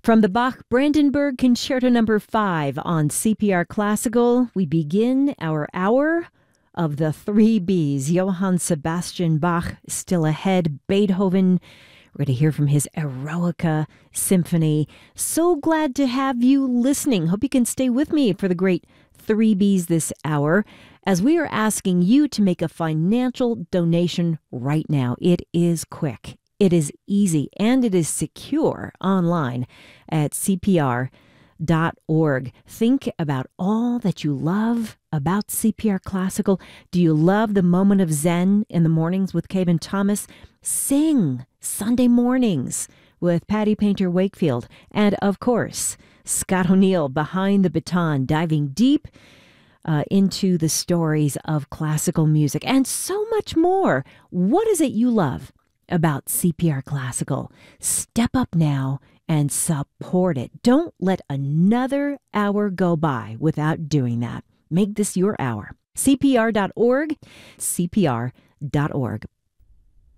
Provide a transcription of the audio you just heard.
From the Bach Brandenburg Concerto Number 5 on CPR Classical, we begin our hour of the three Bs. Johann Sebastian Bach, still ahead. Beethoven, we're going to hear from his Eroica Symphony. So glad to have you listening. Hope you can stay with me for the great three Bs this hour, as we are asking you to make a financial donation right now. It is quick. It is easy, and it is secure online at CPR.org. Think about all that you love about CPR Classical. Do you love the moment of Zen in the mornings with Kevin Thomas? Sing Sunday mornings with Patty Painter Wakefield. And of course, Scott O'Neill behind the baton, diving deep into the stories of classical music and so much more. What is it you love about CPR Classical? Step up now and support it. Don't let another hour go by without doing that. Make this your hour. CPR.org, CPR.org.